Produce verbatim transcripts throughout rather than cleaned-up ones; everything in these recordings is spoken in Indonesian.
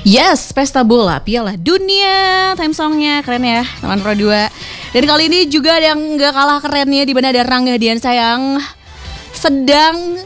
Yes, pesta bola, piala dunia, time songnya keren ya teman Pro dua. Dan kali ini juga ada yang gak kalah kerennya, di mana ada Rangga Diansyah yang sedang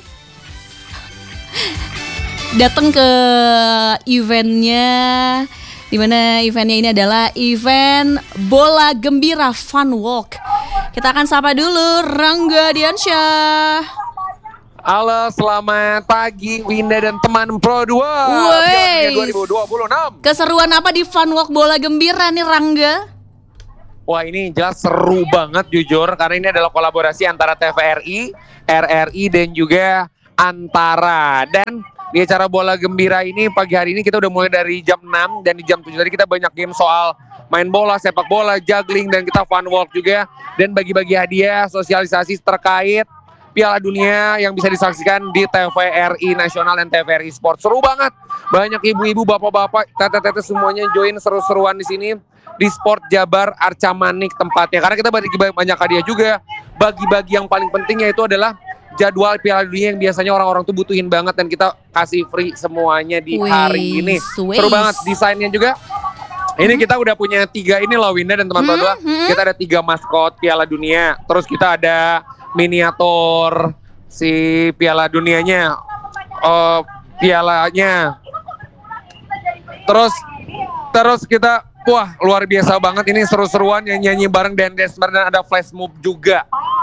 datang ke eventnya, di mana eventnya ini adalah event Bola Gembira Fun Walk. Kita akan sapa dulu Rangga Diansyah. Halo, selamat pagi Winda dan teman Pro dua. Wey, dua ribu dua puluh enam. Keseruan apa di Fun Walk Bola Gembira nih Rangga? Wah, ini jelas seru banget jujur, karena ini adalah kolaborasi antara T V R I, R R I dan juga Antara. Dan di acara Bola Gembira ini pagi hari ini kita udah mulai dari jam enam, dan di jam tujuh tadi kita banyak game soal main bola, sepak bola, juggling, dan kita fun walk juga, dan bagi-bagi hadiah, sosialisasi terkait Piala Dunia yang bisa disaksikan di T V R I Nasional dan T V R I Sport. Seru banget. Banyak ibu-ibu, bapak-bapak, tete-tete semuanya join seru-seruan di sini di Sport Jabar Arca Manik tempatnya. Karena kita bagi banyak hadiah juga. Bagi-bagi yang paling pentingnya itu adalah jadwal Piala Dunia yang biasanya orang-orang tuh butuhin banget, dan kita kasih free semuanya di hari ini. Seru banget desainnya juga. Ini kita udah punya tiga ini loh Winda dan teman-teman. Hmm, hmm. Kita ada tiga maskot Piala Dunia. Terus kita ada miniatur si Piala Dunianya, uh, pialanya. Terus terus kita, wah luar biasa banget ini, seru-seruan yang nyanyi bareng dan dance bareng, dan ada flash mob juga.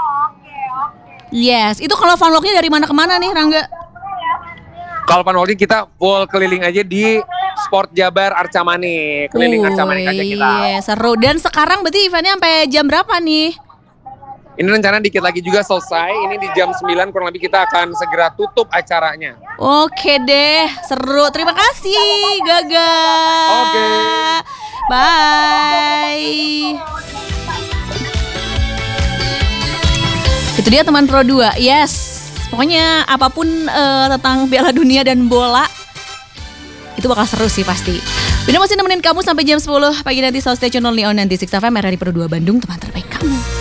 Yes, itu kalau fun walk-nya dari mana ke mana nih Rangga? Kalau fun walk-nya kita full keliling aja di Sport Jabar Arca Manik, keliling Arca Manik aja kita. Iya, seru. Dan sekarang berarti eventnya sampai jam berapa nih? Ini rencana dikit lagi juga selesai. Ini di jam sembilan kurang lebih kita akan segera tutup acaranya. Oke deh, seru. Terima kasih Gaga. Oke. Bye. Itu dia teman Pro dua. Yes. Pokoknya apapun uh, tentang Piala Dunia dan bola itu bakal seru sih pasti. Bina masih nemenin kamu sampai jam sepuluh pagi nanti. So stay tune only on sembilan puluh enam F M R R I Pro dua Bandung, teman terbaik kamu.